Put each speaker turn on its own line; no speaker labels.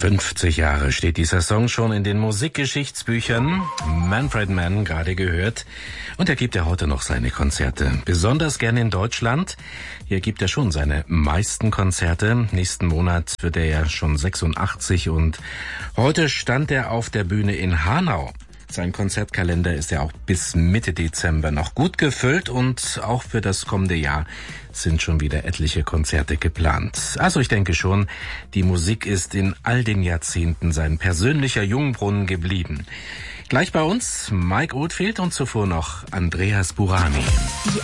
50 Jahre steht dieser Song schon in den Musikgeschichtsbüchern. Manfred Mann, gerade gehört. Und er gibt ja heute noch seine Konzerte. Besonders gerne in Deutschland. Hier gibt er schon seine meisten Konzerte. Nächsten Monat wird er ja schon 86 und heute stand er auf der Bühne in Hanau. Sein Konzertkalender ist ja auch bis Mitte Dezember noch gut gefüllt und auch für das kommende Jahr sind schon wieder etliche Konzerte geplant. Also ich denke schon, die Musik ist in all den Jahrzehnten sein persönlicher Jungbrunnen geblieben. Gleich bei uns Mike Oldfield und zuvor noch Andreas Burani.